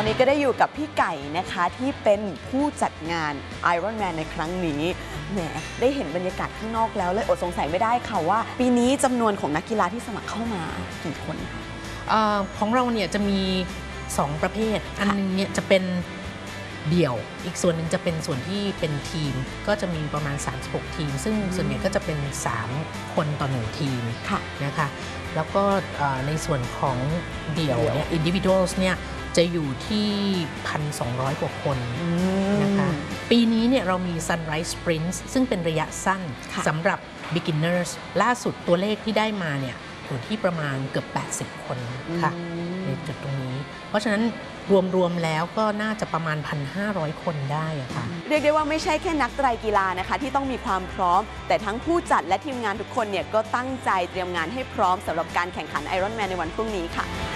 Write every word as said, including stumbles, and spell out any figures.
อนนี้ก็ได้อยู่กับพี่ไก่นะคะที่เป็นผู้จัดงาน Ironman ในครั้งนี้แหมได้เห็นบรรยากาศข้างนอกแล้วเลยอดสงสัยไม่ได้ค่ะว่าปีนี้จำนวนของนักกีฬาที่สมัครเข้ามากี่คนอของเราเนี่ยจะมีสองประเภทอันนึงเนี่ยจะเป็นเดี่ยวอีกส่วนหนึ่งจะเป็นส่วนที่เป็นทีมก็จะมีประมาณสามสิบหกทีมซึ่งส่วนใหญ่ก็จะเป็นสามคนต่อหนึ่งทีมนะคะแล้วก็ในส่วนของเดี่ยวเนี่ย individuals เนี่ยจะอยู่ที่ หนึ่งพันสองร้อย กว่าคนนะคะปีนี้เนี่ยเรามี Sunrise Sprints ซึ่งเป็นระยะสั้นสำหรับ beginners ล่าสุดตัวเลขที่ได้มาเนี่ยอยู่ที่ประมาณเกือบแปดสิบคนค่ะในจุดตรงนี้เพราะฉะนั้นรวมๆแล้วก็น่าจะประมาณ หนึ่งพันห้าร้อย คนได้อะค่ะเรียกได้ว่าไม่ใช่แค่นักไตรกีฬานะคะที่ต้องมีความพร้อมแต่ทั้งผู้จัดและทีมงานทุกคนเนี่ยก็ตั้งใจเตรียมงานให้พร้อมสำหรับการแข่งขัน Ironman ในวันพรุ่งนี้ค่ะ